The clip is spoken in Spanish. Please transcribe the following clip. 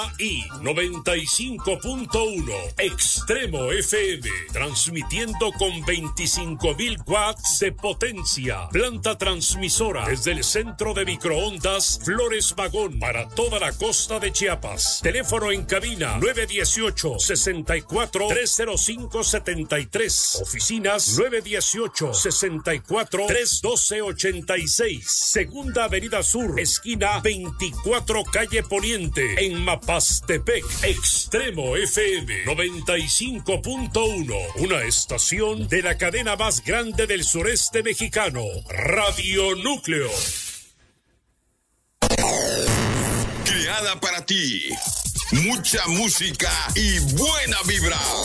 y 95.1 Extremo FM, transmitiendo con 25.000 watts de potencia. Planta transmisora desde el centro de microondas Flores Magón para toda la costa de Chiapas. Teléfono en cabina 918-64-305-73. Oficinas 918-64-312-86. Segunda Avenida Sur, esquina 24 Calle Poniente, en Mapastepec. Extremo FM 95.1, una estación de la cadena más grande del sureste mexicano, Radio Núcleo. Creada para ti, mucha música y buena vibra.